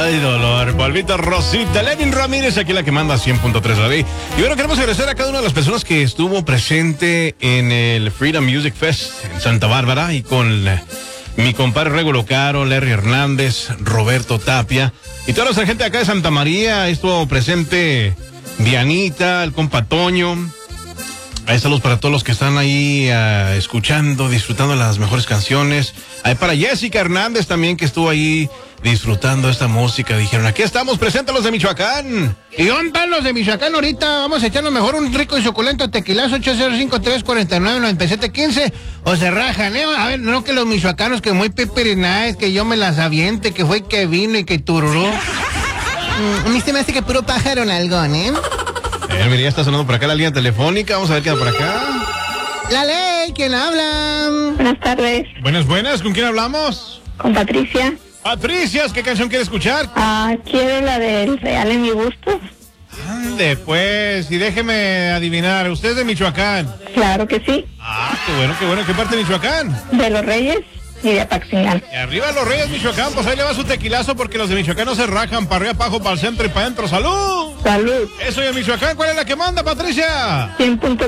Ay, dolor. Polvito Rosita. Lenin Ramírez, aquí la que manda 100.3 Radio. Y bueno, queremos agradecer a cada una de las personas que estuvo presente en el Freedom Music Fest en Santa Bárbara y con mi compadre Regulo Caro, Larry Hernández, Roberto Tapia y toda nuestra gente acá de Santa María. Estuvo presente Dianita, el compa Toño. Hay saludos para todos los que están ahí escuchando, disfrutando las mejores canciones. Hay para Jessica Hernández también, que estuvo ahí disfrutando esta música. Dijeron, aquí estamos presentes los de Michoacán. ¿Y dónde están los de Michoacán ahorita? Vamos a echarnos mejor un rico y suculento tequilazo 8053499715 o se rajan, ¿eh? A ver, no que los michoacanos que muy pipirinaes, que yo me las aviente, que fue que vino y que tururú. A mí se me hace que puro pájaro nalgón, ¿eh? Mira, ya está sonando por acá la línea telefónica. Vamos a ver qué da por acá. La ley, ¿quién habla? Buenas tardes. Buenas, ¿con quién hablamos? Con Patricia. Patricia, ¿qué canción quiere escuchar? Quiero la del Real en mi gusto. Ande, pues, y déjeme adivinar, ¿usted es de Michoacán? Claro que sí. Qué bueno, ¿qué parte de Michoacán? De Los Reyes y de Apaxingán. Y arriba Los Reyes, Michoacán, pues ahí le va su tequilazo porque los de Michoacán no se rajan, para arriba, para abajo, para el centro y para adentro. ¡Salud! Salud. Eso y en Michoacán, ¿cuál es la que manda, Patricia? 100.3